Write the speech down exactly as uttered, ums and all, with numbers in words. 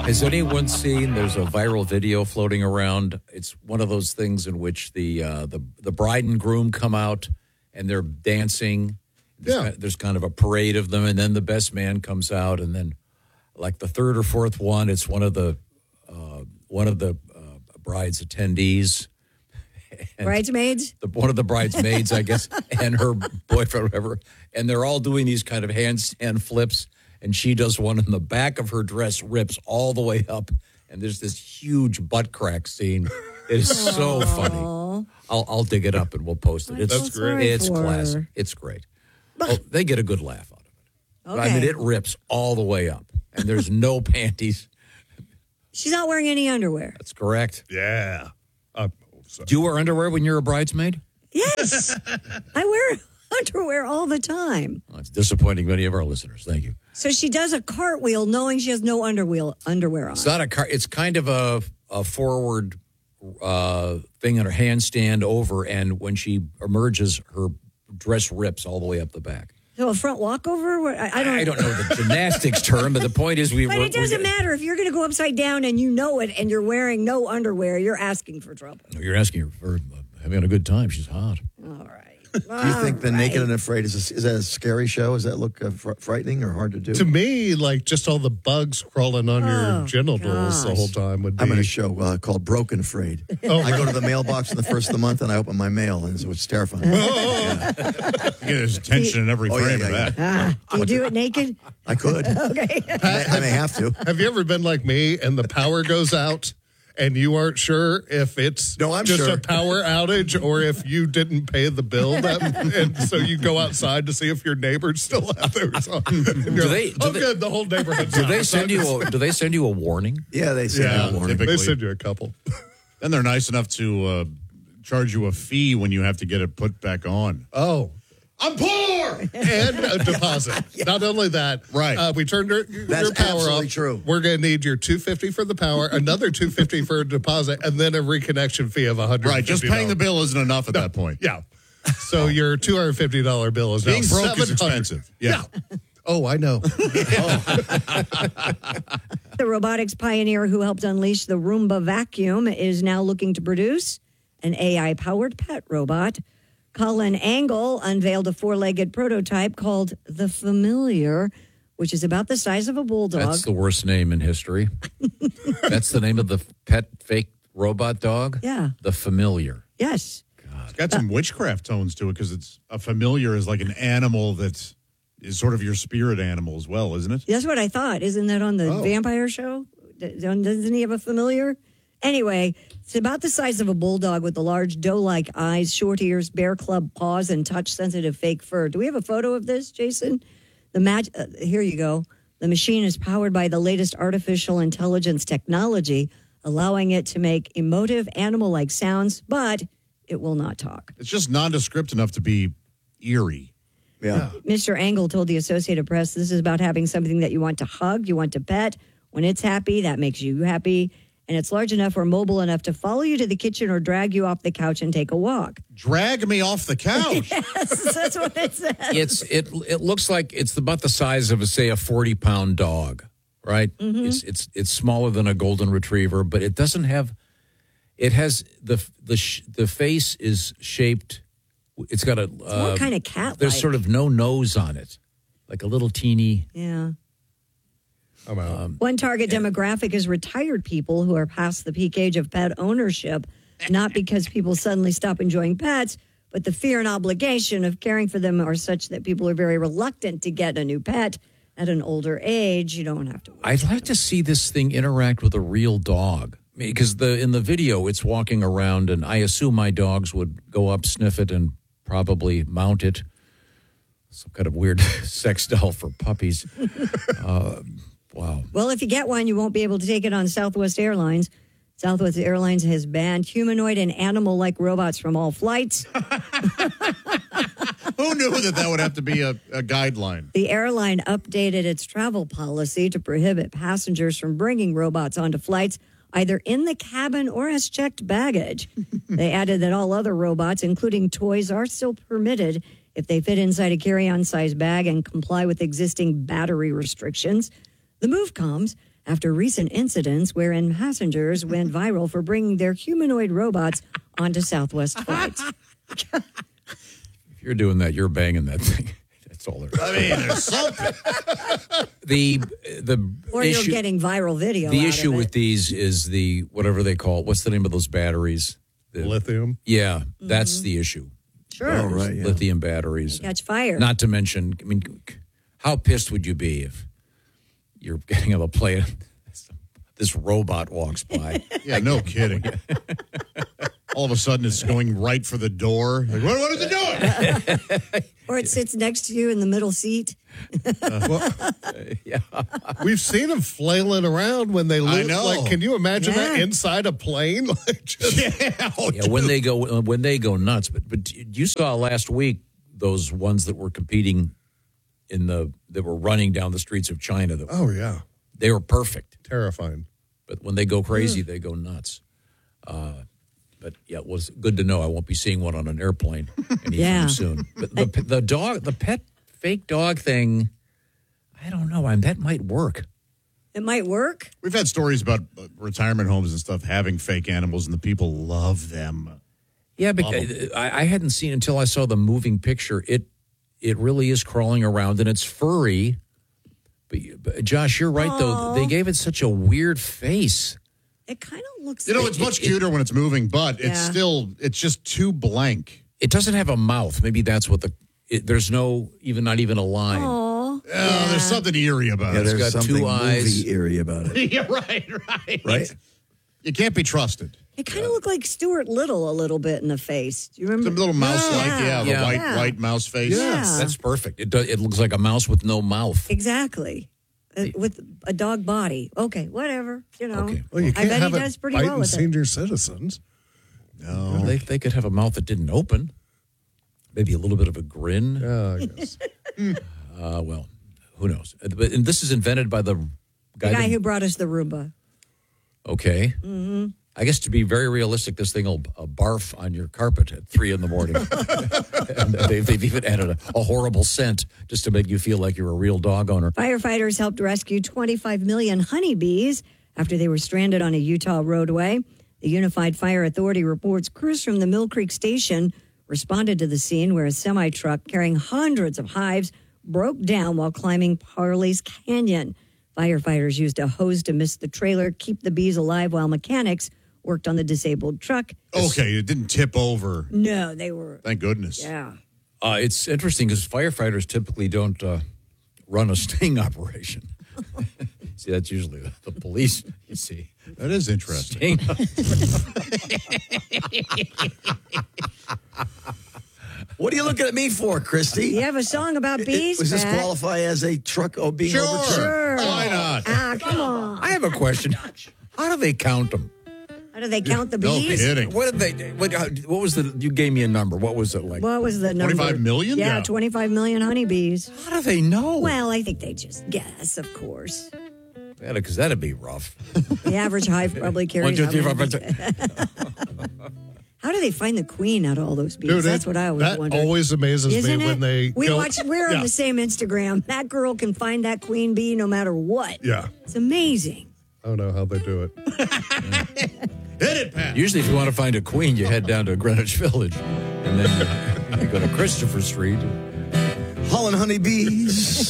Has anyone seen, there's a viral video floating around. It's one of those things in which the uh, the, the bride and groom come out and they're dancing. There's, Yeah. kind- there's kind of a parade of them, and then the best man comes out, and then like the third or fourth one, it's one of the uh, one of the uh, bride's attendees. And Bridesmaids? the, one of the bridesmaids, I guess, and her boyfriend, whatever, and they're all doing these kind of handstand flips, and she does one, and the back of her dress rips all the way up, and there's this huge butt crack scene. It is so funny. I'll, I'll dig it up and we'll post it. I It's feel sorry It's for classic. her. It's great. Oh, they get a good laugh out of it. But, I Okay. mean, it rips all the way up, and there's no panties. She's not wearing any underwear. That's correct. Yeah. Uh, so- Do you wear underwear when you're a bridesmaid? Yes. I wear underwear all the time. Well, it's disappointing many of our listeners. Thank you. So she does a cartwheel knowing she has no underwear underwear on. It's not a car. It's kind of a, a forward uh, thing in her handstand over, and when she emerges, her dress rips all the way up the back. So a front walkover? What- I, I don't I don't know the gymnastics term, but the point is we But were. it doesn't matter. If you're going to go upside down and you know it and you're wearing no underwear, you're asking for trouble. You're asking her for having a good time. She's hot. All right. Do you think The Naked and Afraid is a, is that a scary show? Does that look uh, fr- frightening or hard to do? To me, like just all the bugs crawling on Oh, your genitals the gosh. whole time would be. I'm in a show uh, called Broken Afraid. Oh, I go to the mailbox on the first of the month and I open my mail, and so it's terrifying. There's tension in every Oh, yeah, frame yeah, of that. Ah, do you do it naked? I could. Okay. I may, I may have to. Have you ever been like me and the power goes out and you aren't sure if it's No, I'm just sure. a power outage or if you didn't pay the bill? That, and so you go outside to see if your neighbors still have theirs on. And you're Do they- like, do oh, they- good, the whole neighborhood's Do on. they send you? A, do they send you a warning? Yeah, they say Yeah, no warning. typically. they send you a couple. Then they're nice enough to uh, charge you a fee when you have to get it put back on. Oh. I'm poor! And a deposit. Not only that, Right. Uh, we turned your, your That's power absolutely off. true. We're going to need your two hundred fifty dollars for the power, another two hundred fifty dollars for a deposit, and then a reconnection fee of one hundred fifty dollars. Right, just paying the bill isn't enough at that point. Yeah. So your two hundred fifty dollars bill is Being now broke is seven hundred dollars. expensive. Yeah. Oh, I know. The robotics pioneer who helped unleash the Roomba vacuum is now looking to produce an A I-powered pet robot. Colin Angle unveiled a four-legged prototype called The Familiar, which is about the size of a bulldog. That's the worst name in history. That's the name of the pet fake robot dog? Yeah. The Familiar. Yes. It's got some witchcraft tones to it because it's a familiar is like an animal that is sort of your spirit animal as well, isn't it? That's what I thought. Isn't that on the Oh. vampire show? D- Doesn't he have a familiar? Anyway, it's about the size of a bulldog with the large doe-like eyes, short ears, bear club paws, and touch-sensitive fake fur. Do we have a photo of this, Jason? The mag- uh, Here you go. The machine is powered by the latest artificial intelligence technology, allowing it to make emotive animal-like sounds, but it will not talk. It's just nondescript enough to be eerie. Yeah. Mister Angle told the Associated Press, this is about having something that you want to hug, you want to pet. When it's happy, that makes you happy. And it's large enough or mobile enough to follow you to the kitchen or drag you off the couch and take a walk. Drag me off the couch. Yes, that's what it says. It's it it looks like it's about the size of a, say, a forty pound dog, right? Mm-hmm. It's it's it's smaller than a golden retriever, but it doesn't have. It has the the sh- the face is shaped. It's got a More uh, kind of cat. there's sort of no nose on it, like a little teeny. Yeah. I'm out. One target demographic is retired people who are past the peak age of pet ownership, not because people suddenly stop enjoying pets, but the fear and obligation of caring for them are such that people are very reluctant to get a new pet at an older age. You don't have to. I'd like to see this thing interact with a real dog. Because the in the video, it's walking around, and I assume my dogs would go up, sniff it, and probably mount it. Some kind of weird sex doll for puppies. Uh, wow. Well, if you get one, you won't be able to take it on Southwest Airlines. Southwest Airlines has banned humanoid and animal-like robots from all flights. Who knew that that would have to be a, a guideline? The airline updated its travel policy to prohibit passengers from bringing robots onto flights, either in the cabin or as checked baggage. They added that all other robots, including toys, are still permitted if they fit inside a carry-on size bag and comply with existing battery restrictions. The move comes after recent incidents wherein passengers went viral for bringing their humanoid robots onto Southwest flights. If you're doing that, you're banging that thing. That's all there is. I mean, there's something. The the Or issue, you're getting viral video. the out issue of with it. these is the whatever they call it. What's the name of those batteries? The- Lithium. yeah, that's the issue. Sure. Oh, right. Yeah. Lithium batteries. Catch fire. Not to mention, I mean, how pissed would you be if you're getting on a plane, this robot walks by? Yeah, no kidding. All of a sudden, it's going right for the door. Like, what, what is it doing? Or it sits next to you in the middle seat. Yeah. We've seen them flailing around when they I look. know. Like, can you imagine that Yeah. inside a plane? Like, just, Yeah. Oh, Yeah, when they go when they go nuts. But but you saw last week those ones that were competing in the that were running down the streets of China. That, oh yeah, they were perfect. terrifying. But when they go crazy, they go nuts. Uh, but yeah, it was good to know I won't be seeing one on an airplane anytime Yeah. soon. But the the dog, the pet fake dog thing, I don't know. I that might work. It might work. We've had stories about uh, retirement homes and stuff having fake animals, and the people love them. Yeah, but I, I hadn't seen until I saw the moving picture. It it really is crawling around and it's furry. But, but Josh, you're right though. They gave it such a weird face. It kind of looks You know, like it's much cuter when it's moving, but it's Yeah. still, it's just too blank. It doesn't have a mouth. Maybe that's what the. It, there's no even not even a line. Aw. Oh, there's something eerie about Yeah, it. It's there's got two something eyes. movie eerie about it. Yeah, right, right. Right? You can't be trusted. It kind of looked like Stuart Little a little bit in the face. Do you The remember? little mouse-like, yeah, Yeah. the Yeah. white Yeah. white mouse face. Yeah. That's perfect. It does, it looks like a mouse with no mouth. Exactly. Uh, with a dog body. Okay, whatever. You know. Okay. Well, you I can't bet have he it does pretty biting well with it. senior citizens. Well, they they could have a mouth that didn't open. Maybe a little bit of a grin. Yeah, I guess. Uh, well, who knows? Uh, But and this is invented by the The guy. guy that- who brought us the Roomba. okay. Mm-hmm. I guess to be very realistic, this thing will uh, barf on your carpet at three in the morning. And they've, they've even added a, a horrible scent just to make you feel like you're a real dog owner. Firefighters helped rescue twenty-five million honeybees after they were stranded on a Utah roadway. The Unified Fire Authority reports crews from the Mill Creek Station responded to the scene where a semi-truck carrying hundreds of hives broke down while climbing Parley's Canyon. Firefighters used a hose to mist the trailer, keep the bees alive while mechanics worked on the disabled truck. Okay, it didn't tip over. No, they were, Thank goodness. yeah. Uh, it's interesting because firefighters typically don't uh, run a sting operation. See, that's usually the, the police, you see. That is interesting. Sting. What are you looking at me for, Christy? You have a song about bees, Does this Pat? qualify as a truck oh, being Sure. overturned? Sure. Why not? Ah, come on. I have a question. How do they count them? How do they count the No bees? kidding. What did they? What, how- what was the? You gave me a number. What was it like? What was the number? twenty-five million? Yeah, Yeah. twenty-five million honeybees. How do they know? Well, I think they just guess, of course. Yeah, because that'd be rough. The average hive probably carries. One, two, how three, many four, bees. five, six. How do they find the queen out of all those bees? Dude, That's it- what I always that wonder. always amazes Isn't me it? when they we go- watch. We're on Yeah. the same Instagram. That girl can find that queen bee no matter what. Yeah, It's amazing. I don't know how they do it. Hit it, Pat. Usually, if you want to find a queen, you head down to Greenwich Village, and then uh, you go to Christopher Street. Holland honeybees.